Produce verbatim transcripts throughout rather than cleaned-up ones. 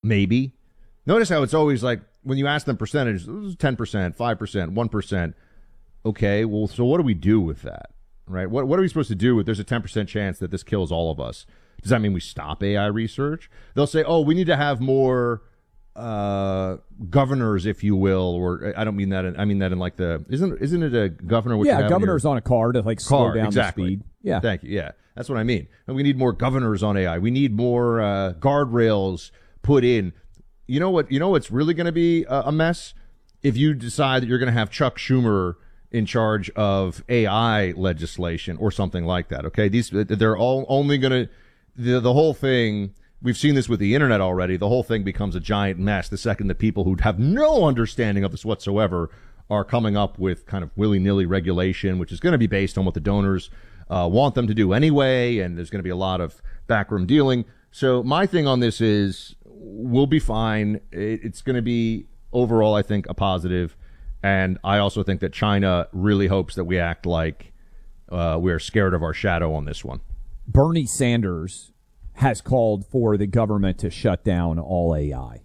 maybe. Notice how it's always like when you ask them percentages, ten percent, five percent, one percent. Okay, well, so what do we do with that, right? What what are we supposed to do if there's a ten percent chance that this kills all of us? Does that mean we stop A I research? They'll say, oh, we need to have more uh, governors, if you will, or I don't mean that. In, I mean that in like the isn't isn't it a governor? What yeah, governor's on a card to like slow card, down exactly. the speed. Yeah, thank you. Yeah, that's what I mean. And we need more governors on A I. We need more uh, guardrails put in. You know what? You know what's really going to be a, a mess if you decide that you're going to have Chuck Schumer in charge of A I legislation or something like that. Okay, these they're all only going to the the whole thing. We've seen this with the internet already. The whole thing becomes a giant mess the second the people who have no understanding of this whatsoever are coming up with kind of willy-nilly regulation, which is going to be based on what the donors uh, want them to do anyway, and there's going to be a lot of backroom dealing. So my thing on this is we'll be fine. It, it's going to be overall, I think, a positive, and I also think that China really hopes that we act like uh, we're scared of our shadow on this one. Bernie Sanders has called for the government to shut down all A I.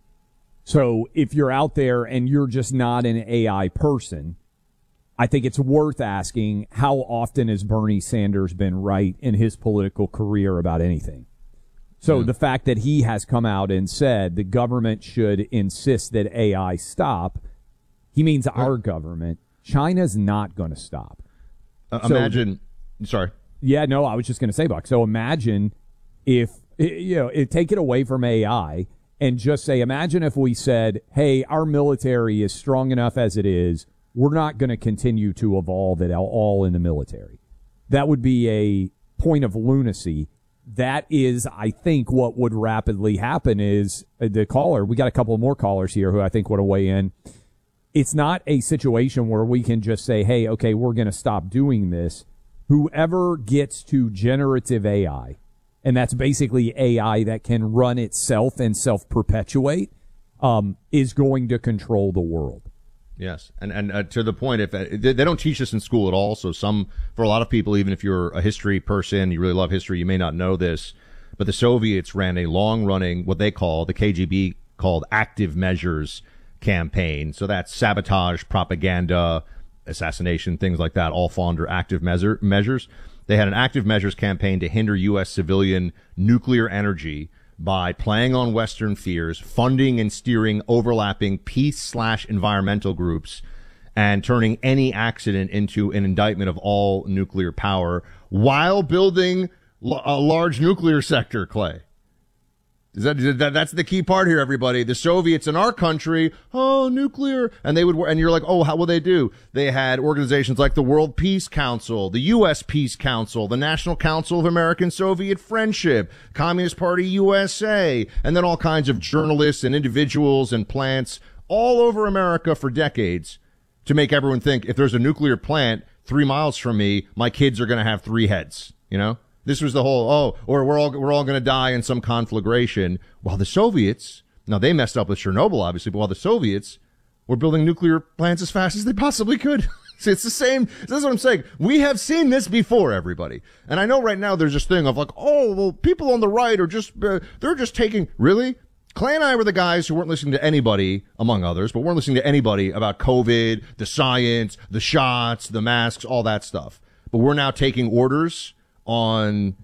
So if you're out there and you're just not an A I person, I think it's worth asking, how often has Bernie Sanders been right in his political career about anything? So mm. the fact that he has come out and said the government should insist that A I stop, he means our right. government. China's not going to stop. Uh, so, imagine, sorry. Yeah, no, I was just going to say, Buck. So imagine if, you know, it, take it away from A I and just say, imagine if we said, hey, our military is strong enough as it is. We're not going to continue to evolve it all in the military. That would be a point of lunacy. That is, I think, what would rapidly happen is the caller, we got a couple more callers here who I think want to weigh in. It's not a situation where we can just say, hey, okay, we're going to stop doing this. Whoever gets to generative A I, and that's basically A I that can run itself and self-perpetuate, um, is going to control the world. Yes, and and uh, to the point, if uh, they, they don't teach this in school at all, so some for a lot of people, even if you're a history person, you really love history, you may not know this, but the Soviets ran a long-running, what they call, the K G B called active measures campaign. So that's sabotage, propaganda, assassination, things like that, all fall under active measure, measures. They had an active measures campaign to hinder U S civilian nuclear energy by playing on Western fears, funding and steering overlapping peace slash environmental groups, and turning any accident into an indictment of all nuclear power while building l- a large nuclear sector, Clay. Is that, that that's the key part here, everybody. The Soviets in our country, oh, nuclear, and they would, and you're like, oh, how will they do? They had organizations like the World Peace Council, the U S Peace Council, the National Council of American-Soviet Friendship, Communist Party U S A, and then all kinds of journalists and individuals and plants all over America for decades to make everyone think if there's a nuclear plant three miles from me, my kids are going to have three heads, you know? This was the whole, oh, or we're all we're all going to die in some conflagration. While the Soviets, now they messed up with Chernobyl, obviously, but while the Soviets were building nuclear plants as fast as they possibly could. So it's the same. This is what I'm saying. We have seen this before, everybody. And I know right now there's this thing of like, oh, well, people on the right are just, uh, they're just taking, really? Clay and I were the guys who weren't listening to anybody, among others, but weren't listening to anybody about COVID, the science, the shots, the masks, all that stuff. But we're now taking orders on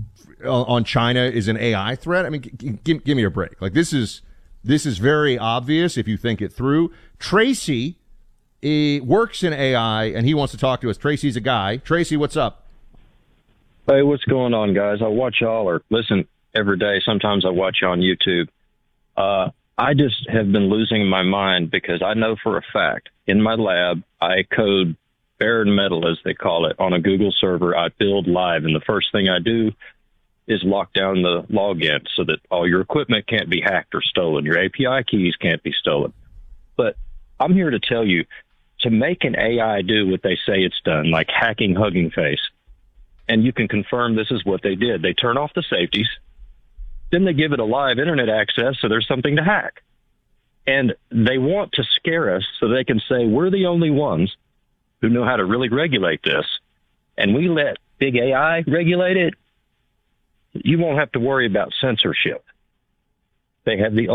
on China is an A I threat. I mean, g- give, give me a break. Like this is this is very obvious if you think it through. Tracy he works in A I and he wants to talk to us. Tracy's a guy. Tracy, what's up? Hey, what's going on, guys? I watch y'all or listen every day. Sometimes I watch you on YouTube. Uh, I just have been losing my mind because I know for a fact in my lab I code bare metal, as they call it, on a Google server. I build live, and the first thing I do is lock down the login so that all your equipment can't be hacked or stolen. Your A P I keys can't be stolen. But I'm here to tell you, to make an A I do what they say it's done, like hacking Hugging Face, and you can confirm this is what they did. They turn off the safeties, then they give it a live internet access so there's something to hack. And they want to scare us so they can say we're the only ones who know how to really regulate this, and we let big A I regulate it, you won't have to worry about censorship. They have the